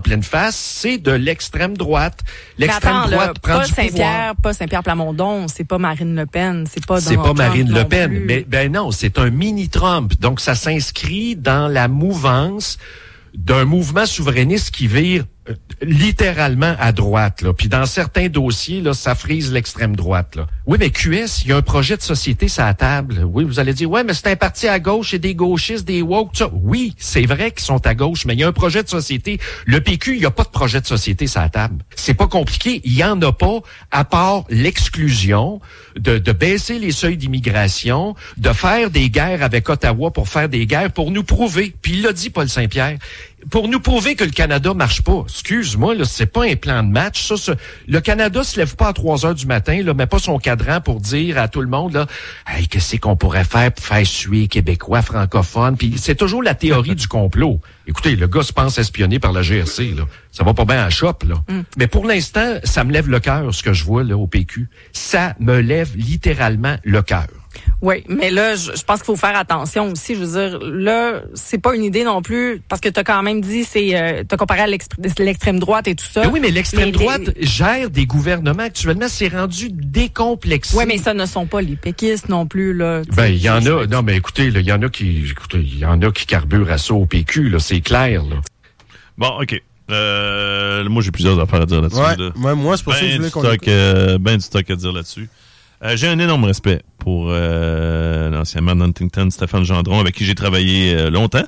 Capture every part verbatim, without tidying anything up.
pleine face, c'est de l'extrême droite. L'extrême attends, droite là, prend pas du Saint-Pierre, pouvoir. pas Saint-Pierre Plamondon, c'est pas Marine Le Pen, c'est pas C'est Donald pas Marine Trump Le non Pen, plus. mais ben non, c'est un mini-Trump. Donc, ça s'inscrit dans la mouvance d'un mouvement souverainiste qui vire euh, littéralement à droite, là. Puis dans certains dossiers, là, ça frise l'extrême droite, là. Oui, mais Q S, il y a un projet de société sur la table. Oui, vous allez dire, ouais, mais c'est un parti à gauche et des gauchistes, des woke, tout ça. Oui, c'est vrai qu'ils sont à gauche, mais il y a un projet de société. Le P Q, il n'y a pas de projet de société sur la table. C'est pas compliqué. Il y en a pas, à part l'exclusion, de, de baisser les seuils d'immigration, de faire des guerres avec Ottawa pour faire des guerres, pour nous prouver. Puis il l'a dit, Paul Saint-Pierre, pour nous prouver que le Canada marche pas. Excuse-moi, là, c'est pas un plan de match. Ça, ça, le Canada se lève pas à trois heures du matin, là, met pas son cadran pour dire à tout le monde, là, hey, qu'est-ce qu'on pourrait faire pour faire suer les Québécois francophones. Puis c'est toujours la théorie du complot. Écoutez, le gars se pense espionné par la G R C, là. Ça va pas bien à la shop, là. Mm. Mais pour l'instant, ça me lève le cœur, ce que je vois, là, au P Q. Ça me lève littéralement le cœur. Oui, mais là, je, je pense qu'il faut faire attention aussi. Je veux dire, là, c'est pas une idée non plus, parce que t'as quand même dit, c'est, euh, t'as comparé à l'extrême droite et tout ça. Mais oui, mais l'extrême mais droite les... gère des gouvernements actuellement. C'est rendu décomplexé. Oui, mais ça ne sont pas les péquistes non plus, là. Ben, il y en a. Non, mais écoutez, il y en a qui, écoutez, il y en a qui carburent à ça au P Q, là. C'est clair, là. Bon, OK. Euh, moi, j'ai plusieurs affaires à dire là-dessus. Ouais, là. ouais, moi, c'est pour ben ça que je voulais qu'on stock, euh, Ben du stock à dire là-dessus. Euh, j'ai un énorme respect pour euh, l'ancien maire d'Huntington, Stéphane Gendron, avec qui j'ai travaillé euh, longtemps.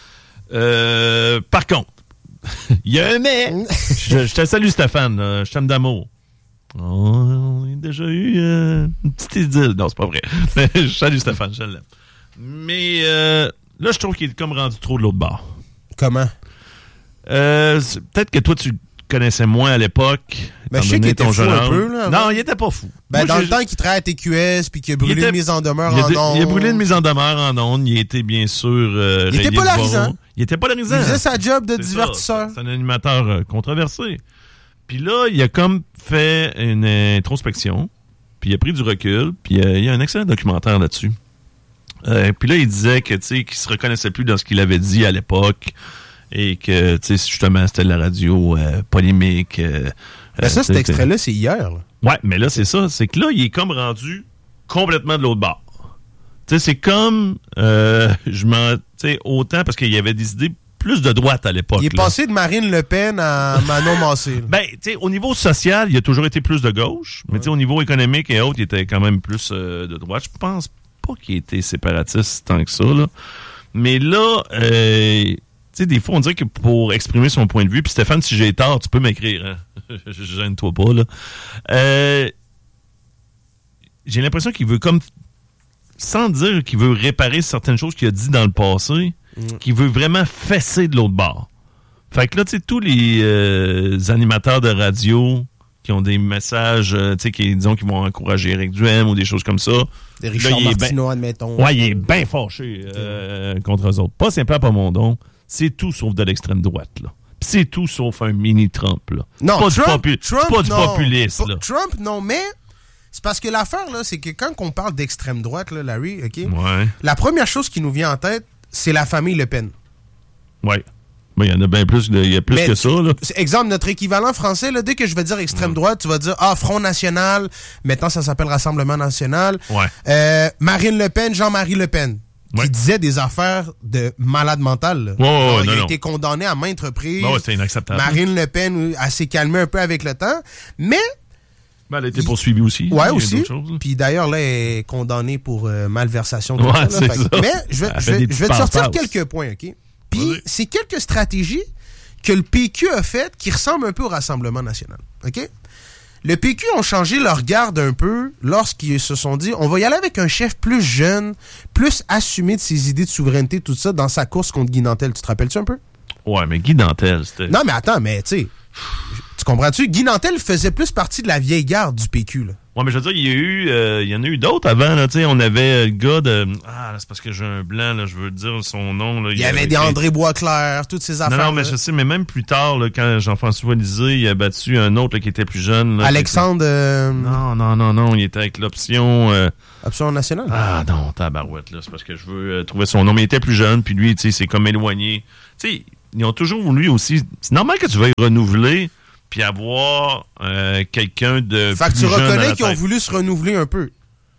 Euh, par contre, il y a un mais. je, je te salue, Stéphane. Euh, je t'aime d'amour. Oh, on a déjà eu euh, une petite idylle. Non, c'est pas vrai. je salue Stéphane, je l'aime. Mais euh, là, je trouve qu'il est comme rendu trop de l'autre bord. Comment? Euh, peut-être que toi, tu connaissais moins à l'époque. Ben, je sais qu'il était fou un peu, là. Non, il était pas fou. Ben, Moi, dans j'ai... le temps qu'il travaille à T Q S puis qu'il a brûlé était... une mise en demeure il a, en ondes. Il a brûlé une mise en demeure en ondes. Il était, bien sûr, euh, il était polarisant. Il était polarisant. Il faisait sa job de c'est divertisseur. Ça. C'est un animateur euh, controversé. Puis là, il a comme fait une introspection, puis il a pris du recul, puis euh, il y a un excellent documentaire là-dessus. Euh, puis là, il disait que, tu sais, qu'il se reconnaissait plus dans ce qu'il avait dit à l'époque, et que, tu sais, justement, c'était de la radio euh, polémique. Euh, ben ça, cet extrait-là, c'est hier. Là. Ouais, mais là, c'est ça. C'est que là, il est comme rendu complètement de l'autre bord. Tu sais, c'est comme, euh, je m'en, tu sais, autant parce qu'il y avait des idées plus de droite à l'époque. Il est là. passé de Marine Le Pen à Manon Massé. Ben, tu sais, au niveau social, il a toujours été plus de gauche, mais ouais. tu sais, au niveau économique et autres, il était quand même plus euh, de droite. Je pense pas qu'il était séparatiste tant que ça, là. Mais là, euh, tu sais, des fois, on dirait que pour exprimer son point de vue, puis Stéphane, si j'ai tort, tu peux m'écrire, hein? Gêne-toi pas, là. Euh, j'ai l'impression qu'il veut comme, sans dire qu'il veut réparer certaines choses qu'il a dit dans le passé, mm. qu'il veut vraiment fesser de l'autre bord. Fait que là, tu sais, tous les euh, animateurs de radio qui ont des messages, euh, tu sais, qui, disons, qui vont encourager Éric Duhem ou des choses comme ça. Des Richard Martineau, ben, admettons. Ouais, il est bien fâché euh, contre eux autres. Pas Saint-Pierre Plamondon. C'est tout sauf de l'extrême droite, là. Pis c'est tout sauf un mini-Trump, là. Non, c'est pas, Trump, du, popu- Trump, c'est pas du non. populiste, là. Trump, non, mais c'est parce que l'affaire, là, c'est que quand on parle d'extrême droite, là, Larry, OK? Ouais. La première chose qui nous vient en tête, c'est la famille Le Pen. Ouais. Il y en a bien plus, il y a plus mais, que ça, là. Exemple, notre équivalent français, là, dès que je vais dire extrême ouais. droite, tu vas dire, ah, Front National, maintenant ça s'appelle Rassemblement National. Ouais. Euh, Marine Le Pen, Jean-Marie Le Pen. Qui ouais. disait des affaires de malade mental. Ouais, ouais, Alors, ouais, il non, a non. été condamné à maintes reprises. Non, ouais, c'était inacceptable. Marine Le Pen, elle s'est calmée un peu avec le temps. Mais... Ben, elle a été poursuivie aussi. Ouais, aussi. Puis d'ailleurs, là, elle est condamnée pour euh, malversation. Ouais, ça, c'est fait. ça. Mais je vais, je vais, je vais te sortir quelques points, OK? Puis oui. c'est quelques stratégies que le P Q a faites qui ressemblent un peu au Rassemblement national, OK? Le P Q ont changé leur garde un peu lorsqu'ils se sont dit on va y aller avec un chef plus jeune, plus assumé de ses idées de souveraineté, tout ça, dans sa course contre Guy Nantel. Tu te rappelles-tu un peu? Ouais, mais Guy Nantel, c'était... Non, mais attends, mais tu sais, tu comprends-tu? Guy Nantel faisait plus partie de la vieille garde du P Q, là. Ouais, mais je veux dire, il y a eu, euh, il y en a eu d'autres avant, là, tu sais, on avait le gars de, ah, là, c'est parce que j'ai un blanc, là, je veux dire son nom, là. Il y avait des avait... André Boisclair, toutes ces affaires. Non, non, mais je sais, mais même plus tard, là, quand Jean-François Lisée, il a battu un autre, là, qui était plus jeune, là. Alexandre, euh... Non, non, non, non, il était avec l'option, euh... Option nationale? Ah, non, tabarouette, là, c'est parce que je veux euh, trouver son nom, mais il était plus jeune, puis lui, tu sais, c'est comme éloigné. Tu sais, ils ont toujours voulu aussi... C'est normal que tu veuilles renouveler puis avoir euh, quelqu'un de Fait que plus tu jeune reconnais à la qu'ils ont tête. voulu se renouveler un peu.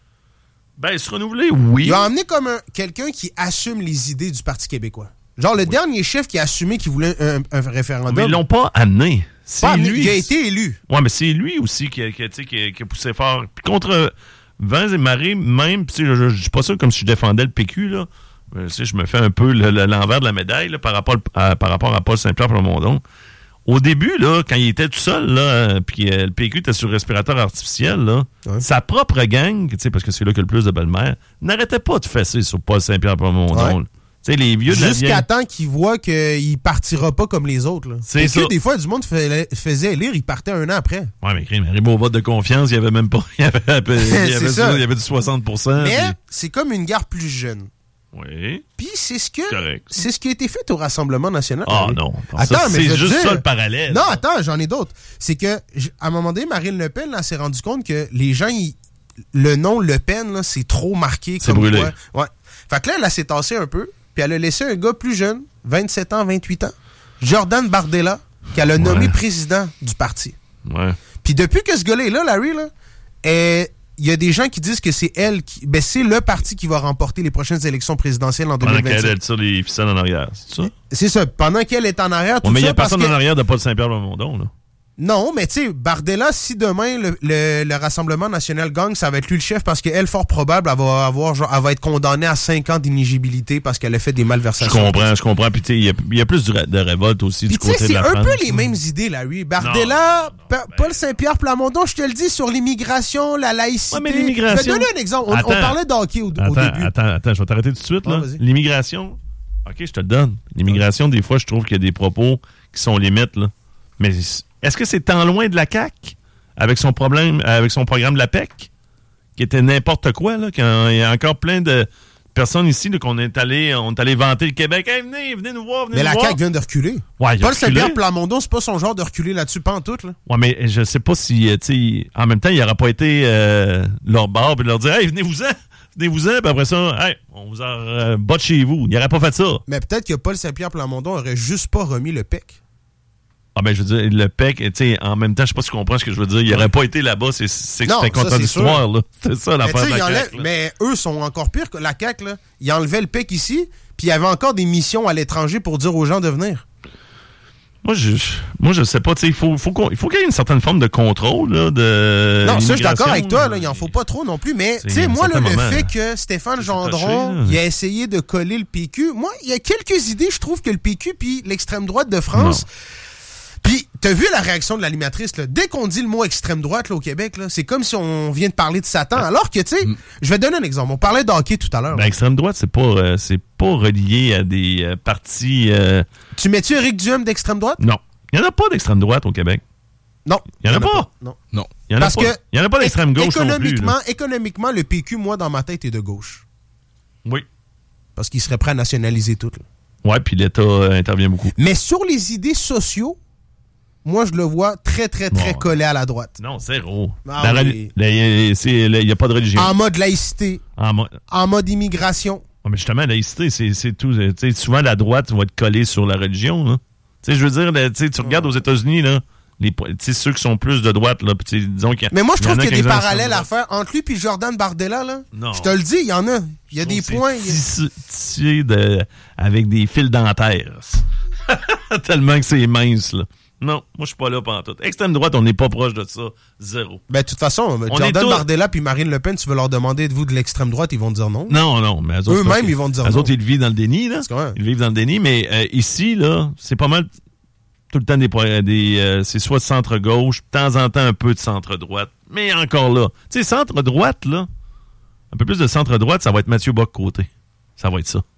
Ben, se renouveler, oui. Ils ont amené comme un, quelqu'un qui assume les idées du Parti québécois. Genre, le oui. dernier chef qui a assumé qu'il voulait un, un référendum. Mais ils l'ont pas amené. C'est pas amené. lui. Il a été élu. Ouais, mais c'est lui aussi qui a, qui a, qui a, qui a poussé fort. Puis contre vents et marées, même, je, je, je dis pas ça comme si je défendais le P Q, là. Euh, tu sais, je me fais un peu le, le, l'envers de la médaille là, par, rapport à, par rapport à Paul Saint-Pierre Plamondon. Au début, là, quand il était tout seul, là, puis euh, le P Q était sur respirateur artificiel, là, ouais. sa propre gang, parce que c'est là qu'il y a le plus de belles-mères, n'arrêtait pas de fesser sur Paul Saint-Pierre Plamondon. Ouais. Les vieux jusqu'à temps qu'il voit qu'il partira pas comme les autres. Là. C'est ça. Que des fois, du monde fait, faisait élire, il partait un an après. Ouais, mais il arrive au vote de confiance, il y avait même pas. Il y avait, il y avait, ça. Il y avait du soixante pour cent. Mais puis... c'est comme une guerre plus jeune. Oui. Puis c'est ce que Correct. c'est ce qui a été fait au Rassemblement national. Ah non. Attends, ça, mais c'est juste dire... ça le parallèle. Non, attends, j'en ai d'autres. C'est que à un moment donné, Marine Le Pen là, s'est rendu compte que les gens, ils... le nom Le Pen, là, c'est trop marqué. C'est comme brûlé. Quoi. Ouais. Fait que là, elle a s'est tassée un peu. Puis elle a laissé un gars plus jeune, vingt-sept ans, vingt-huit ans, Jordan Bardella, qu'elle a nommé ouais. président du parti. Ouais. Puis depuis que ce gars-là est là, Larry, là, il y a des gens qui disent que c'est elle, qui, ben c'est le parti qui va remporter les prochaines élections présidentielles en deux mille vingt-sept. Pendant qu'elle tire les ficelles en arrière, c'est ça? C'est ça. Pendant qu'elle est en arrière, tout ouais, mais il n'y a ça, personne que... en arrière de Paul Saint-Pierre Plamondon, là. Non, mais tu sais, Bardella, si demain le, le, le Rassemblement national gagne, ça va être lui le chef parce qu'elle, fort probable, elle va, avoir, genre, elle va être condamnée à cinq ans d'inéligibilité parce qu'elle a fait des malversations. Je comprends, je comprends. Puis tu sais, il y, y a plus de, de révolte aussi Puis, du côté de la France. C'est un peu les mêmes idées, là, oui. Bardella, non, non, pa- ben... Paul Saint-Pierre Plamondon, je te le dis, sur l'immigration, la laïcité. Ouais, mais l'immigration... Je vais donner un exemple. On, on parlait d'hockey au, attends, au début. Attends, attends, je vais t'arrêter tout de suite, là. Ah, l'immigration, OK, je te le donne. L'immigration, des fois, je trouve qu'il y a des propos qui sont limites, là. Mais... Est-ce que c'est tant loin de la C A Q avec son problème, avec son programme de la P E C, qui était n'importe quoi, là, quand il y a encore plein de personnes ici là, qu'on est allé, on est allé vanter le Québec. Hey, venez, venez nous voir, venez mais nous la voir. C A Q vient de reculer. Ouais, Paul Saint-Pierre Plamondon, c'est pas son genre de reculer là-dessus, pas en tout, là. Ouais, mais je sais pas si, tu sais, en même temps, il n'aurait pas été euh, leur bord et leur dire, hey, venez-vous-en. Venez-vous-en, puis après ça, hey, on vous a euh, bas de chez vous. Il n'aurait pas fait ça. Mais peut-être que Paul Saint-Pierre Plamondon aurait juste pas remis le P E C. Ah ben je veux dire, le P E C, tu sais, en même temps, je sais pas si tu comprends ce que je veux dire. Il n'aurait pas été là-bas, c'est, c'est que c'était contradictoire, là. C'est ça l'affaire de la C A Q. Mais eux sont encore pires que la C A Q, là. Ils enlevaient le P E C ici, puis il y avait encore des missions à l'étranger pour dire aux gens de venir. Moi, je, moi, je sais pas, tu sais, il faut, faut, il faut qu'il y ait une certaine forme de contrôle, là, de. Non, ça, je suis d'accord avec toi, là. Il en faut pas trop non plus, mais, tu sais, moi, là, le fait que Stéphane Gendron, touché, il a essayé de coller le P Q, moi, il y a quelques idées, je trouve que le P Q puis l'extrême droite de France. Non. Puis, t'as vu la réaction de l'animatrice, là? Dès qu'on dit le mot extrême droite, là, au Québec, là, c'est comme si on vient de parler de Satan. Alors que, tu sais, mm. je vais te donner un exemple. On parlait d'hockey tout à l'heure. Ben, extrême droite, c'est pas, euh, c'est pas relié à des euh, partis... Euh... Tu mets-tu Éric Duhem d'extrême droite? Non. Il y en a pas d'extrême droite au Québec. Non. Il y en a, en a pas. pas. Non. Non. Il y en a Parce pas. que il y en a pas d'extrême gauche économiquement, non plus. Là. Économiquement, le P Q, moi, dans ma tête, est de gauche. Oui. Parce qu'il serait prêt à nationaliser tout. Là. Ouais, puis l'État euh, intervient beaucoup. Mais sur les idées sociaux, moi, je le vois très, très, très bon. collé à la droite. Non, zéro. Ah, il n'y a pas de religion. En mode laïcité. En, mo- en mode immigration. Oh, mais justement, la laïcité, c'est, c'est tout. T'sais, souvent, la droite va être collée sur la religion. Là. Je veux dire, là, tu regardes aux États-Unis, là, les, ceux qui sont plus de droite, là, disons qu'il y a, mais moi, je trouve qu'il y a des parallèles à faire entre lui et Jordan Bardella. Là. Non. Je te le dis, il y en a. Il y a des points. C'est tissé de, avec des fils dentaires. Tellement que c'est mince, là. Non, moi, je suis pas là pantoute. Extrême droite, on n'est pas proche de ça. Zéro. Ben, de toute façon, on Jordan tout... Bardella puis Marine Le Pen, tu veux leur demander, êtes-vous de l'extrême droite, ils vont te dire non. Non, non, mais eux eux-mêmes, ils vont te dire eux non. Autres, ils vivent dans le déni, là. Ils vivent dans le déni, mais euh, ici, là, c'est pas mal tout le temps des... des euh, c'est soit centre-gauche, de temps en temps un peu de centre-droite, mais encore là. Tu sais, centre-droite, là, un peu plus de centre-droite, ça va être Mathieu Bock-Côté. Ça va être ça.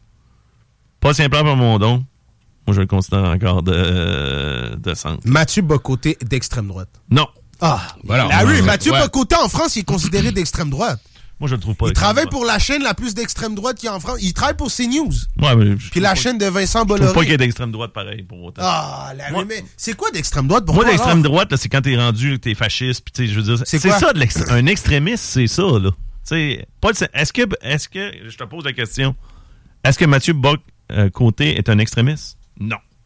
Pas Saint-Pierre Plamondon. Moi, je le considère encore de, euh, de centre. Mathieu Bock-Côté d'extrême droite. Non. Ah, voilà. Ah oui, Mathieu ouais. Bock-Côté en France, il est considéré d'extrême droite. Moi, je le trouve pas. Il travaille droite. Pour la chaîne la plus d'extrême droite qu'il y a en France. Il travaille pour CNews. Ouais, mais puis la chaîne de Vincent Bolloré. Je trouve pas qu'il y ait d'extrême droite pareil pour autant. Ah, la, moi, mais c'est quoi d'extrême droite pour moi, toi? Moi, d'extrême droite, là, c'est quand t'es rendu, t'es fasciste, puis tu sais, je veux dire, c'est, c'est ça, de l'extré- un extrémiste, c'est ça, là. Tu sais, pas le, est-ce que, est-ce que, je te pose la question, est-ce que Mathieu Bock-Côté est un extrémiste? Non.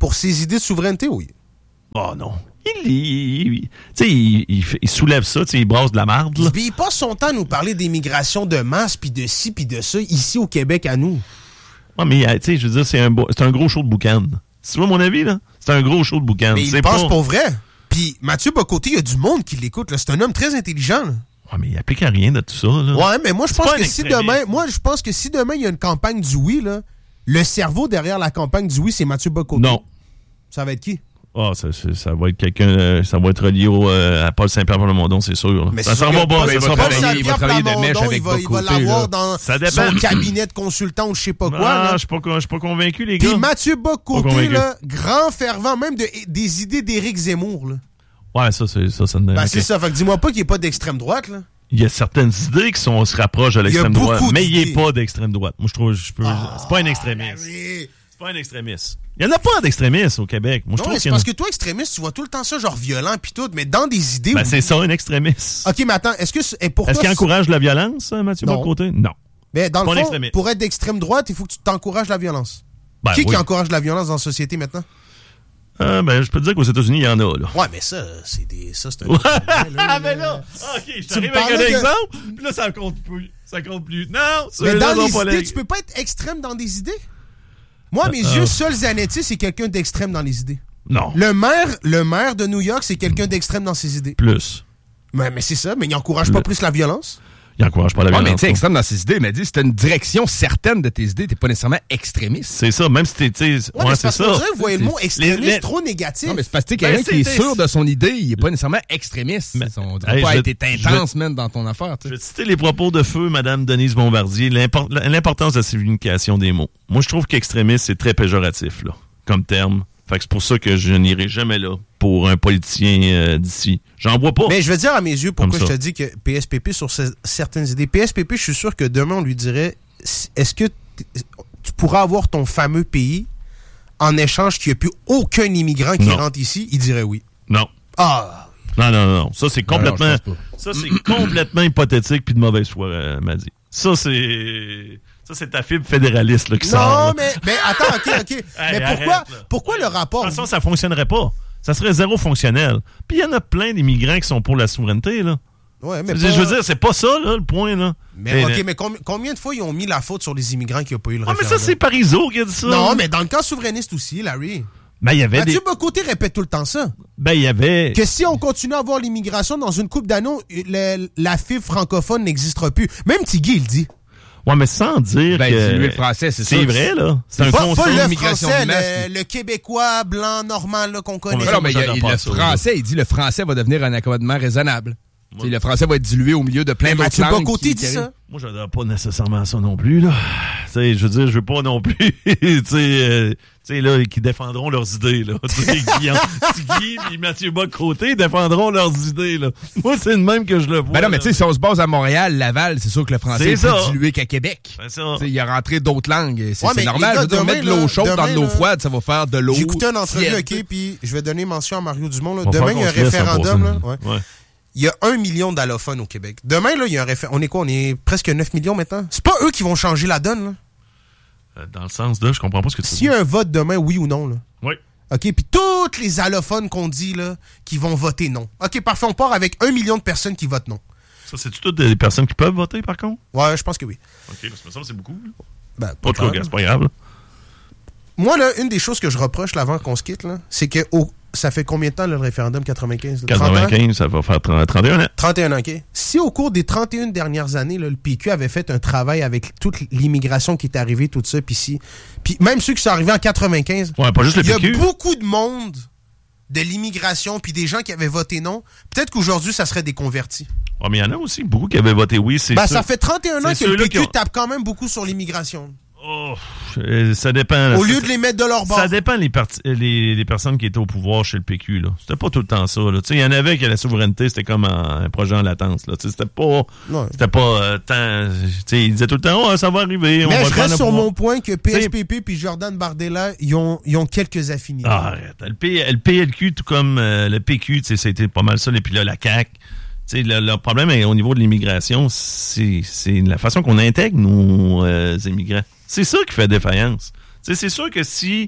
pour ses idées de souveraineté, oui. Oh non. Il, il, il, il, il, il soulève ça, il brasse de la marde. Là. Puis il passe son temps à nous parler d'immigration de masse, puis de ci, puis de ça, ici au Québec, à nous. Ouais, mais tu sais, je veux dire, c'est un, beau, c'est un gros show de boucan. C'est moi mon avis, là? C'est un gros show de boucan. Mais il c'est passe pas... pour vrai. Puis Mathieu Bocoté, il y a du monde qui l'écoute. Là. C'est un homme très intelligent. Là. Ouais, mais il applique à rien de tout ça. Là. Ouais, mais moi je pense que si demain, moi je pense que si demain il y a une campagne du oui, là, le cerveau derrière la campagne du oui, c'est Mathieu Bocoté. Non. Ça va être qui? Ah, oh, ça, ça, ça va être quelqu'un, euh, ça va être relié au, euh, à Paul Saint-Pierre Plamondon, c'est sûr. Mais ça s'en va pas, ça sera pas. pas. Il va travailler de mèche avec Bocoté. Il va l'avoir dans son cabinet de consultant ou je sais pas quoi. Ah, je suis pas, je suis pas convaincu, les gars. Puis Mathieu Bocoté, là, grand fervent, même de, des idées d'Éric Zemmour, là. Ouais, ça, c'est ça. ça ben, okay. c'est ça. Fait que dis-moi pas qu'il n'est pas d'extrême droite, là. Il y a certaines idées qui sont, se rapprochent de l'extrême droite, mais il n'est pas d'extrême droite. Moi, je trouve, je peux, ah, c'est pas un extrémiste. C'est pas un extrémiste. Il n'y en a pas d'extrémistes au Québec. Moi, je non, trouve c'est parce a... que toi, extrémiste, tu vois tout le temps ça, genre violent pis tout, mais dans des idées... Ben, où... c'est ça, un extrémiste. OK, mais attends, est-ce que... Et pour est-ce toi, qu'il encourage la violence, Mathieu Bocoté? Non. Mais dans le fond, pour être d'extrême droite, il faut que tu t'encourages la violence. Ben, qui oui. qui encourage la violence dans la société maintenant? Euh, ben, je peux te dire qu'aux États-Unis, il y en a, là. Ouais, mais ça, c'est des... Ça, c'est un... Ah, mais là... OK, je t'arrive avec un que... exemple, puis là, ça compte plus. Ça compte plus. Non, mais dans les idées, les... tu peux pas être extrême dans des idées? Moi, à mes euh, yeux, Sol Zanetti, c'est quelqu'un d'extrême dans les idées. Non. Le maire, le maire de New York, c'est quelqu'un d'extrême dans ses idées. Plus. Mais, mais c'est ça, mais il n'encourage pas plus la violence. Il n'encourage pas la violence. Ouais, mais tu es extrême dans ses idées, mais dis, si tu as une direction certaine de tes idées, tu n'es pas nécessairement extrémiste. C'est ça, même si tu es. Ouais, ouais c'est ça. Dirait, vous voyez le mot extrémiste les, les... trop négatif. Non, mais c'est parce que quelqu'un qui est sûr de son idée, il n'est pas nécessairement extrémiste. Mais, on dirait hey, pas être je, intense, je, même, dans ton affaire. T'sais. Je vais citer les propos de feu Mme Denise Bombardier, l'import, l'importance de la signification des mots. Moi, je trouve qu'extrémiste, c'est très péjoratif, là, comme terme. Fait que c'est pour ça que je n'irai jamais là pour un politicien euh, d'ici. J'en vois pas. Mais je vais dire à mes yeux pourquoi je te dis que P S P P sur ces, certaines idées. P S P P, je suis sûr que demain, on lui dirait est-ce que tu pourras avoir ton fameux pays en échange qu'il n'y ait plus aucun immigrant qui non. rentre ici? Il dirait oui. Non. Ah! Non, non, non. Ça, c'est complètement, non, non, ça, c'est complètement hypothétique puis de mauvaise foi, euh, m'a dit. Ça, c'est... Ça, c'est ta fibre fédéraliste là, qui non, sort. Non, mais, mais attends, OK, OK. hey, mais pourquoi, arrête, pourquoi le rapport... De toute façon, ça fonctionnerait pas. Ça serait zéro fonctionnel. Puis il y en a plein d'immigrants qui sont pour la souveraineté, là. Ouais, mais je, pas... je veux dire, c'est pas ça, là, le point, là. Mais et OK, le... mais com- combien de fois ils ont mis la faute sur les immigrants qui n'ont pas eu le ah, référendum? Mais ça, c'est Parizeau qui a dit ça. Non, là. mais dans le cas souverainiste aussi, Larry... Ben, il y avait Mathieu des... Bocoté répète tout le temps ça. Ben, il y avait... Que si on continue à avoir l'immigration, dans une couple d'années, la, la fibre francophone n'existera plus. Même Tigui, il dit. Ouais, mais sans dire ben, que... Diluer le français, c'est, c'est ça. vrai, là. C'est un pas, constat pas le français, le, le québécois blanc normal là, qu'on connaît. Ouais, non, mais il y a, le ça, français, là. Il dit le français va devenir un accommodement raisonnable. Ouais. Le français va être dilué au milieu de plein mais d'autres langues. Mathieu Bocoté dit ça. Moi, je n'adore pas nécessairement ça non plus, là. T'sais, je veux dire, je veux pas non plus, tu sais, euh, là, qui défendront leurs idées, là. Tu sais, Guy et Mathieu Bocoté défendront leurs idées, là. Moi, c'est le même que je le vois. Ben non, mais tu sais, si on se base à Montréal, Laval, c'est sûr que le français est, est plus dilué qu'à Québec. C'est ça. Il y a rentré d'autres langues. C'est, ouais, c'est normal. Gars, demain, mettre de l'eau chaude dans de l'eau froide, ça va faire de l'eau. J'ai écouté une entrevue, OK, puis je vais donner mention à Mario Dumont, là. Demain, il y a un référendum, là. Ouais. ouais. Il y a un million d'allophones au Québec. Demain, là, il y a un référendum. On est quoi? On est presque neuf millions maintenant? C'est pas eux qui vont changer la donne, là? Euh, dans le sens de, je comprends pas ce que tu dis. S'il y a un vote demain, oui ou non, là? Oui. OK, puis tous les allophones qu'on dit, là, qui vont voter non. OK, parfait, on part avec un million de personnes qui votent non. Ça, c'est-tu toutes des personnes qui peuvent voter, par contre? Ouais, je pense que oui. OK, parce que ça, c'est beaucoup. Ben, pas trop, c'est pas grave, là. Moi, là, une des choses que je reproche, là, avant qu'on se quitte, là, c'est que au ça fait combien de temps, là, le référendum quatre-vingt-quinze? quatre-vingt-quinze, ça va faire trente et un ans. trente et un ans, OK. Si au cours des trente et une dernières années, là, le P Q avait fait un travail avec toute l'immigration qui est arrivée, tout ça, puis si... Puis même ceux qui sont arrivés en quatre-vingt-quinze, ouais, pas juste le P Q. Il y a beaucoup de monde de l'immigration, puis des gens qui avaient voté non. Peut-être qu'aujourd'hui, ça serait des convertis. Ouais, mais il y en a aussi beaucoup qui avaient voté oui. C'est ben, ça. ça fait trente et un ans que le P Q ont... tape quand même beaucoup sur l'immigration. Oh, ça dépend. Au lieu ça, de les mettre de leur bord. Ça dépend les, parti- les, les personnes qui étaient au pouvoir chez le P Q. Là. C'était pas tout le temps ça. Il y en avait qui la souveraineté, c'était comme un, un projet en latence. Là. C'était pas, ouais. c'était pas euh, tant. Ils disaient tout le temps, oh, ça va arriver. Mais on je va reste sur pouvoir. Mon point que P S P P et Jordan Bardella, ils ont, ils ont quelques affinités. Ah, arrête. Le, P, le P L Q, tout comme euh, le P Q, c'était pas mal ça. Et puis là, la C A Q. Le, le problème est, au niveau de l'immigration, c'est, c'est la façon qu'on intègre nos euh, immigrants. C'est ça qui fait défaillance. T'sais, c'est sûr que si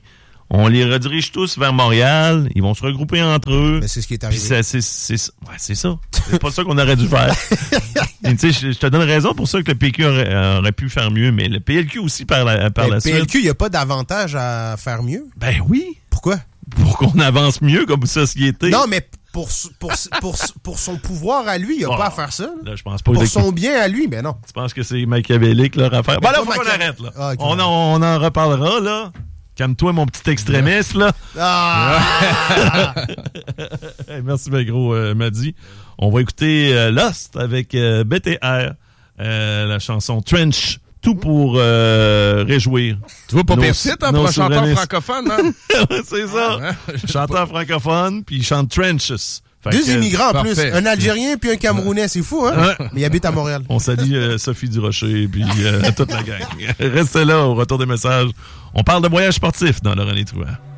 On les redirige tous vers Montréal. Ils vont se regrouper entre eux. Mais c'est ce qui est arrivé. Puis c'est, c'est, c'est, ouais, c'est ça. C'est pas ça qu'on aurait dû faire. Tu sais, je, je te donne raison pour ça que le P Q aurait, aurait pu faire mieux, mais le P L Q aussi par la, par la le suite. P L Q, il n'y a pas d'avantage à faire mieux. Ben oui. Pourquoi? Pour qu'on avance mieux comme société. Non, mais pour, pour, pour, pour son pouvoir à lui, il n'y a oh, pas à faire ça. Là. Là, je pense pas pour que... son bien à lui, mais non. Tu penses que c'est machiavélique leur affaire? Ben là, faut Machi... qu'on arrête, là. Ah, okay. on, en, on en reparlera, là. Calme-toi, mon petit extrémiste, là. Ah! Merci, ben gros, euh, Madi. On va écouter euh, Lost avec euh, B T R, euh, la chanson Trench. Tout pour euh, réjouir. Tu vois, pas nos, persiste, hein, pour un chanteur francophone, hein? C'est ça. Ah, hein? Chanteur francophone, puis il chante Trenches. Fait Deux que, immigrants en parfait. plus. Un Algérien puis un Camerounais. C'est fou, hein? Ouais. Mais il habite à Montréal. On salue euh, Sophie Durocher puis euh, toute la gang. Restez là au retour des messages. On parle de voyage sportif dans le René Trouin.